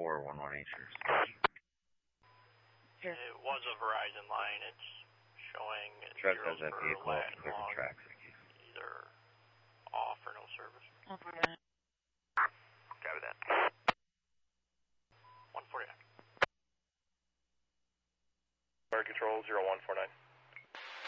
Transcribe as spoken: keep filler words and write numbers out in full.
four one one eight years. Here. It was a Verizon line. It's showing Trust zeros has that per vehicle lat off the different long, tracks. either off or no service. Okay. Copy that. one forty-nine. Fire control zero one four nine.